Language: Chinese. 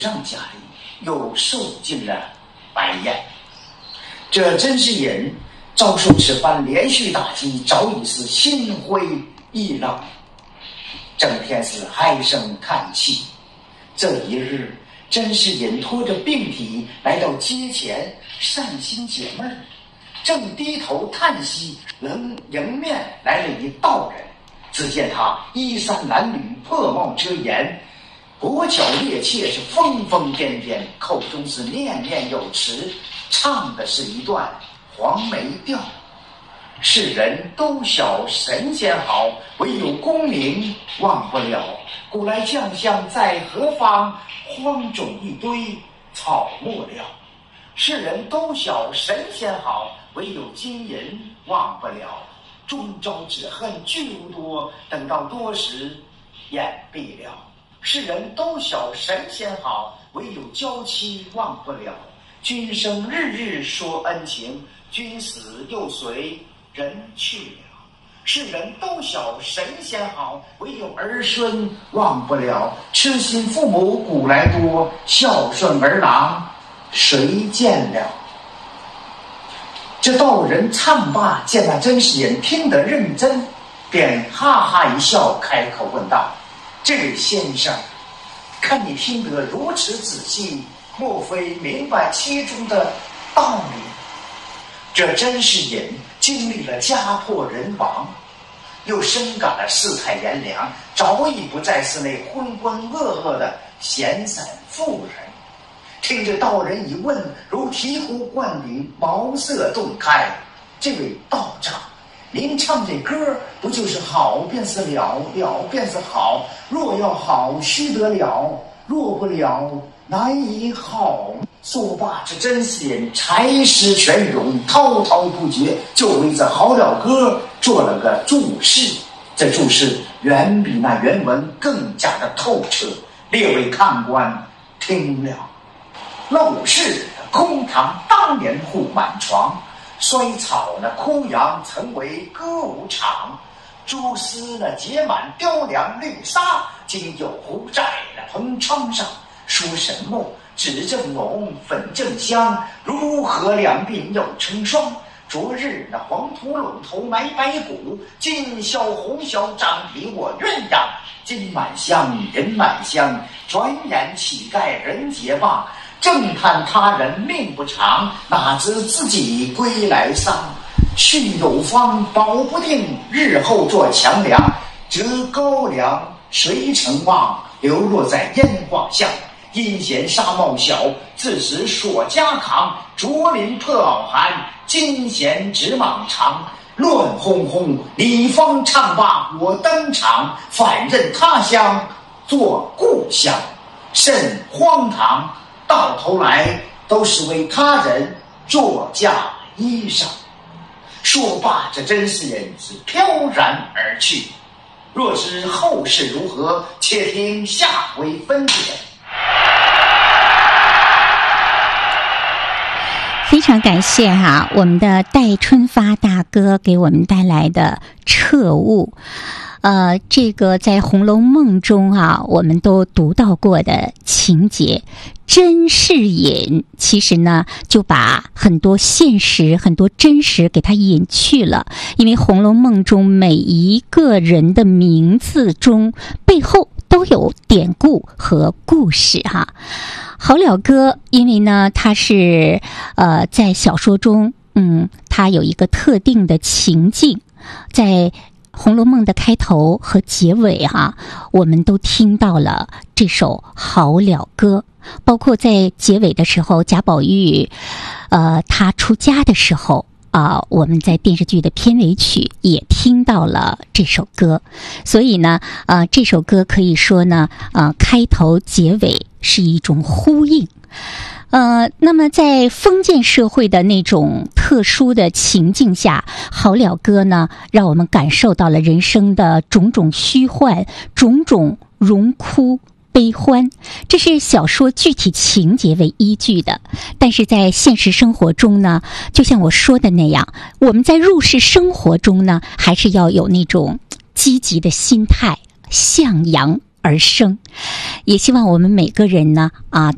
上加力，又受尽了白眼。这甄士隐遭受此番连续打击，早已是心灰意冷，整天是唉声叹气。这一日，甄士隐拖着病体来到街前，善心解闷，正低头叹息，迎面来了一道人。只见他衣衫褴褛，破帽遮颜，跛脚趔趄，是疯疯癫癫，口中是念念有词，唱的是一段黄梅调。世人都晓神仙好，唯有功名忘不了。古来将相在何方？荒冢一堆草没了。世人都晓神仙好，唯有金银忘不了。终朝只恨聚无多，等到多时眼闭了。世人都晓神仙好，唯有娇妻忘不了。君生日日说恩情，君死又随人去了。世人都晓神仙好，唯有儿孙忘不了。痴心父母古来多，孝顺儿郎谁见了？这道人唱罢，见那甄士隐听得认真，便哈哈一笑，开口问道：“这位先生，看你听得如此仔细，莫非明白其中的道理？”这甄士隐经历了家破人亡，又深感了世态炎凉，早已不再是那浑浑噩噩的闲散妇人。听着道人一问，如醍醐灌顶，茅塞顿开。这位道长，您唱这歌不就是好便是了，了便是好，若要好须得了，若不了难以好。说罢，这甄士隐才识泉涌，滔滔不绝，就为这好了歌做了个注释。这注释远比那原文更加的透彻，列位看官听了。陋室空堂当年护满床，衰草枯杨曾为歌舞场。蛛丝结满雕梁绿纱，今有狐在蓬窗上。说什么纸正浓，粉正香，如何两鬓又成霜？昨日黄土陇头埋白骨，今宵红绡张皮我鸳鸯。金满箱银满箱，转眼乞丐人皆罢。正叹他人命不长，哪知自己归来丧。去有方保不定，日后做强梁。折高粱谁曾忘，流落在烟花巷。阴险纱帽小，自时锁家扛。竹林破袄寒，金弦直蟒长。乱哄哄，你方唱罢我登场，反认他乡做故乡，甚荒唐！到头来都是为他人作嫁衣裳。说罢，这甄士隐是飘然而去。若知后事如何，且听下回分解。 非常感谢我们的戴春发大哥给我们带来的彻悟。这个在《红楼梦》中我们都读到过的情节，甄士隐其实呢就把很多现实、很多真实给他隐去了，因为《红楼梦》中每一个人的名字中背后都有典故和故事好了哥，因为呢他是在小说中他有一个特定的情境，在《红楼梦》的开头和结尾我们都听到了这首好了歌，包括在结尾的时候，贾宝玉他出家的时候我们在电视剧的片尾曲也听到了这首歌，所以呢这首歌可以说呢开头结尾是一种呼应。那么在封建社会的那种特殊的情境下，好了歌呢让我们感受到了人生的种种虚幻，种种荣枯悲欢，这是小说具体情节为依据的。但是在现实生活中呢，就像我说的那样，我们在入世生活中呢，还是要有那种积极的心态，向阳而生。也希望我们每个人呢